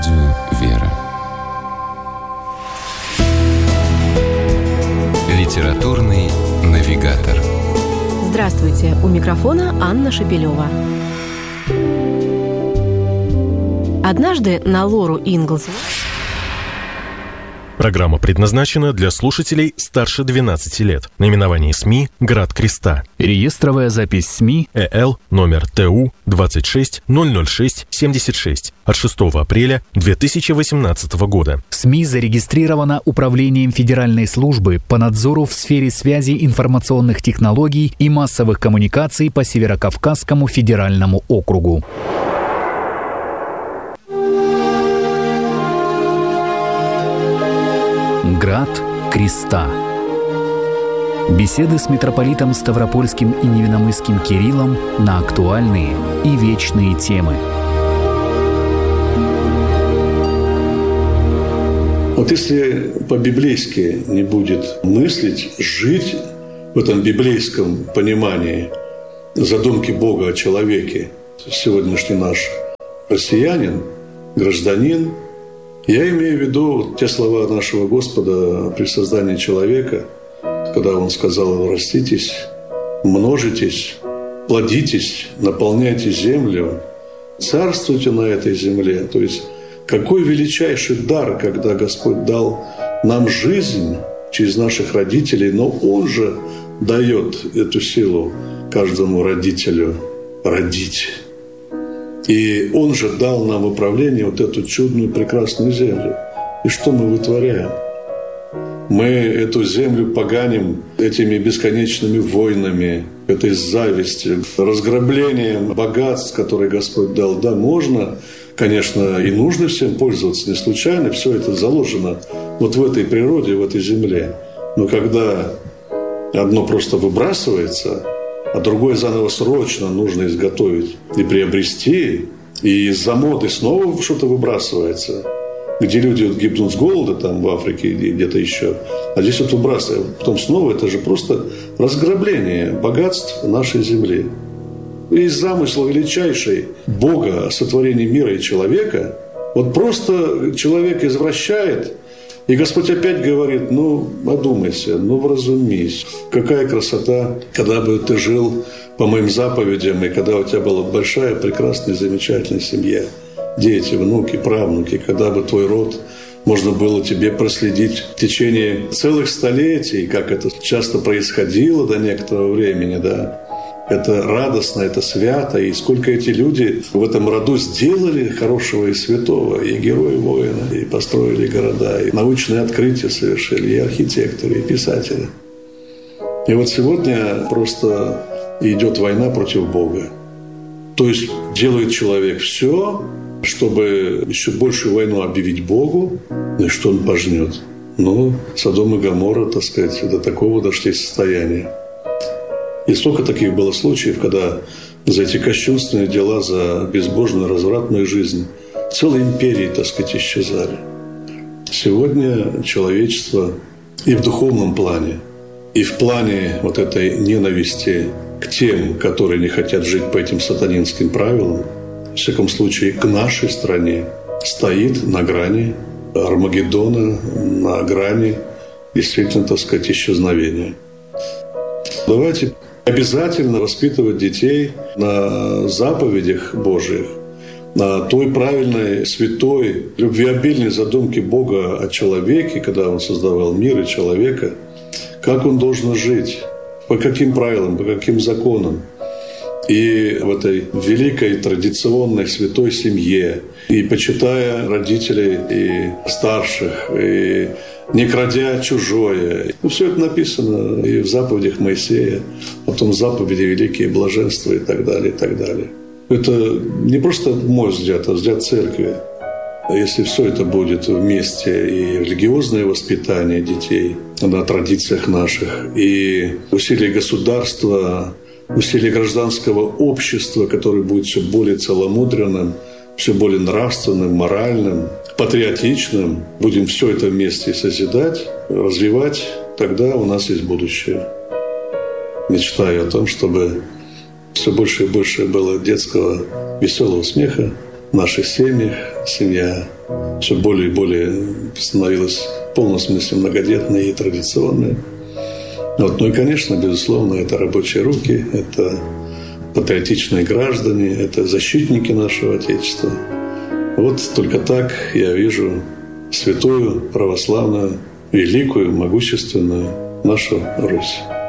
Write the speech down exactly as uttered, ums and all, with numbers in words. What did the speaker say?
Радио «Вера». Литературный навигатор. Здравствуйте! У микрофона Анна Шепелева. Однажды на Лору Инглс. Программа предназначена для слушателей старше двенадцати лет. Наименование СМИ «Град Креста». Реестровая запись СМИ ЭЛ номер ТУ двадцать шесть ноль ноль шесть семьдесят шесть от шестого апреля две тысячи восемнадцатого года. СМИ зарегистрирована Управлением Федеральной службы по надзору в сфере связи информационных технологий и массовых коммуникаций по Северокавказскому федеральному округу. Град Креста. Беседы с митрополитом Ставропольским и Невинномысским Кириллом на актуальные и вечные темы. Вот если по-библейски не будет мыслить, жить в этом библейском понимании задумки Бога о человеке, сегодняшний наш россиянин, гражданин, я имею в виду те слова нашего Господа при создании человека, когда Он сказал: «Раститесь, множитесь, плодитесь, наполняйте землю, царствуйте на этой земле». То есть какой величайший дар, когда Господь дал нам жизнь через наших родителей, но Он же дает эту силу каждому родителю родить. И Он же дал нам в управление вот эту чудную, прекрасную землю. И что мы вытворяем? Мы эту землю поганим этими бесконечными войнами, этой завистью, разграблением богатств, которые Господь дал. Да, можно, конечно, и нужно всем пользоваться, не случайно. Все это заложено вот в этой природе, в этой земле. Но когда одно просто выбрасывается, а другое заново срочно нужно изготовить и приобрести, и из-за моды снова что-то выбрасывается, где люди вот гибнут с голода там в Африке или где-то еще, а здесь вот выбрасывают. Потом снова это же просто разграбление богатств нашей земли. И из замысла величайшей Бога о сотворении мира и человека вот просто человек извращает. И Господь опять говорит: ну, одумайся, ну, вразумись. Какая красота, когда бы ты жил по моим заповедям, и когда у тебя была большая, прекрасная, замечательная семья, дети, внуки, правнуки, когда бы твой род можно было тебе проследить в течение целых столетий, как это часто происходило до некоторого времени, да. Это радостно, это свято, и сколько эти люди в этом роду сделали хорошего и святого, и герои воина, и построили города, и научные открытия совершили, и архитекторы, и писатели. И вот сегодня просто идет война против Бога. То есть делает человек все, чтобы еще большую войну объявить Богу, и что он пожнет. Ну, Содом и Гоморра, так сказать, до такого дошли состояния. И столько таких было случаев, когда за эти кощунственные дела, за безбожную, развратную жизнь целые империи, так сказать, исчезали. Сегодня человечество и в духовном плане, и в плане вот этой ненависти к тем, которые не хотят жить по этим сатанинским правилам, в всяком случае, к нашей стране, стоит на грани Армагеддона, на грани действительно, так сказать, исчезновения. Давайте обязательно воспитывать детей на заповедях Божьих, на той правильной, святой, любвеобильной задумке Бога о человеке, когда Он создавал мир и человека, как он должен жить, по каким правилам, по каким законам. И в этой великой традиционной святой семье, и почитая родителей и старших, и не крадя чужое. Ну, все это написано и в заповедях Моисея, потом в заповеди великие блаженства и так далее, и так далее. Это не просто мой взгляд, а взгляд церкви. Если все это будет вместе, и религиозное воспитание детей на традициях наших, и усилия государства, усилия гражданского общества, которое будет все более целомудренным, все более нравственным, моральным, патриотичным, будем все это вместе созидать, развивать, тогда у нас есть будущее. Мечтаю о том, чтобы все больше и больше было детского веселого смеха, в наших семьях. Семья все более и более становилась в полном смысле многодетной и традиционной. Вот. Ну и, конечно, безусловно, это рабочие руки, это патриотичные граждане, это защитники нашего Отечества. Вот только так я вижу святую, православную, великую, могущественную нашу Русь.